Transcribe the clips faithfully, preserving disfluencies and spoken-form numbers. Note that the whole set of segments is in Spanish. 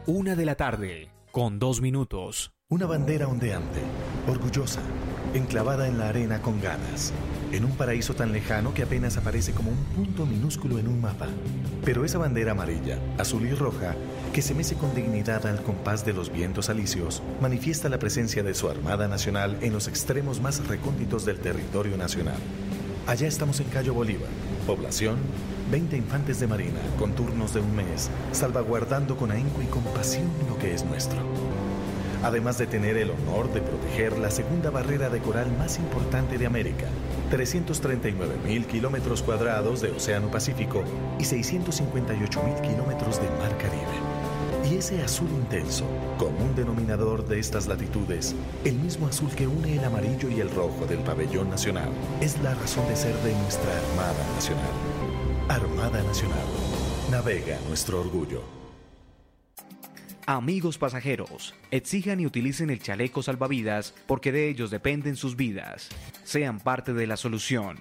Una de la tarde, con dos minutos. Una bandera ondeante, orgullosa, enclavada en la arena con ganas, en un paraíso tan lejano que apenas aparece como un punto minúsculo en un mapa. Pero esa bandera amarilla, azul y roja, que se mece con dignidad al compás de los vientos alisios, manifiesta la presencia de su Armada Nacional en los extremos más recónditos del territorio nacional. Allá estamos en Cayo Bolívar, población, veinte infantes de marina, con turnos de un mes, salvaguardando con ahínco y compasión lo que es nuestro. Además de tener el honor de proteger la segunda barrera de coral más importante de América, trescientos treinta y nueve mil kilómetros cuadrados de Océano Pacífico y seiscientos cincuenta y ocho mil kilómetros de Mar Caribe. Y ese azul intenso, común denominador de estas latitudes, el mismo azul que une el amarillo y el rojo del pabellón nacional, es la razón de ser de nuestra Armada Nacional. Armada Nacional. Navega nuestro orgullo. Amigos pasajeros, exijan y utilicen el chaleco salvavidas porque de ellos dependen sus vidas. Sean parte de la solución.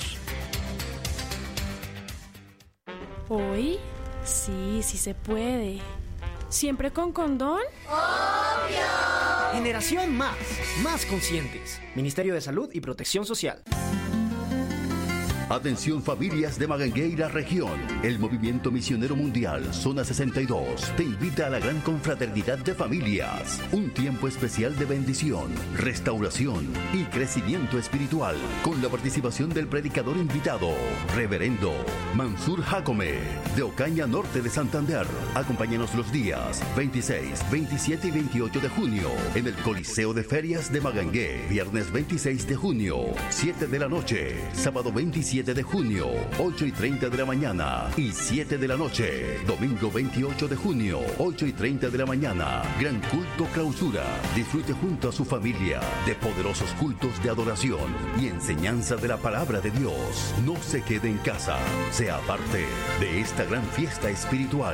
¿Hoy? Sí, sí se puede. ¿Siempre con condón? ¡Obvio! Generación Más, más conscientes. Ministerio de Salud y Protección Social. Atención familias de Magangué y la región. El Movimiento Misionero Mundial, Zona sesenta y dos, te invita a la gran confraternidad de familias. Un tiempo especial de bendición, restauración y crecimiento espiritual. Con la participación del predicador invitado, Reverendo Mansur Jacome, de Ocaña Norte de Santander. Acompáñanos los días veintiséis, veintisiete y veintiocho de junio en el Coliseo de Ferias de Magangué. Viernes veintiséis de junio, siete de la noche. Sábado veintisiete de junio, ocho y treinta de la mañana y siete de la noche. Domingo veintiocho de junio, ocho y treinta de la mañana. Gran culto clausura. Disfrute junto a su familia de poderosos cultos de adoración y enseñanza de la palabra de Dios. No se quede en casa. Sea parte de esta gran fiesta espiritual.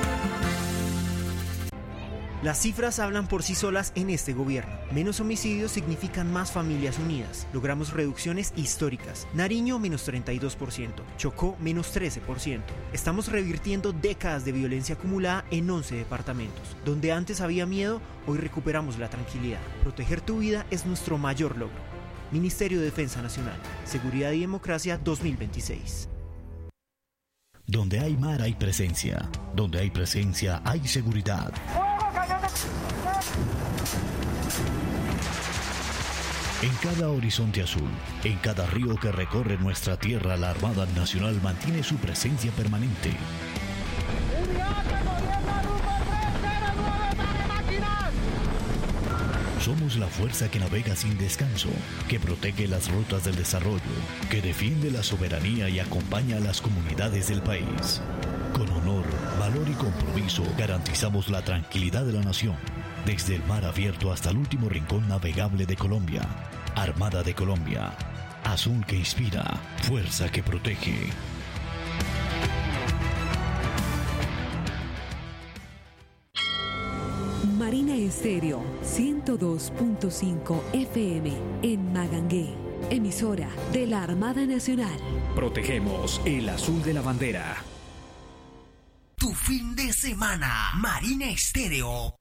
Las cifras hablan por sí solas en este gobierno. Menos homicidios significan más familias unidas. Logramos reducciones históricas. Nariño, menos treinta y dos por ciento. Chocó, menos trece por ciento. Estamos revirtiendo décadas de violencia acumulada en once departamentos. Donde antes había miedo, hoy recuperamos la tranquilidad. Proteger tu vida es nuestro mayor logro. Ministerio de Defensa Nacional. Seguridad y Democracia dos mil veintiséis. Donde hay mar hay presencia. Donde hay presencia hay seguridad. En cada horizonte azul, en cada río que recorre nuestra tierra, la Armada Nacional mantiene su presencia permanente. Somos la fuerza que navega sin descanso, que protege las rutas del desarrollo, que defiende la soberanía y acompaña a las comunidades del país. Con honor, valor y compromiso garantizamos la tranquilidad de la nación, desde el mar abierto hasta el último rincón navegable de Colombia. Armada de Colombia, azul que inspira, fuerza que protege. Marina Estéreo ciento dos punto cinco F M en Magangué, emisora de la Armada Nacional. Protegemos el azul de la bandera. Tu fin de semana, Marina Estéreo.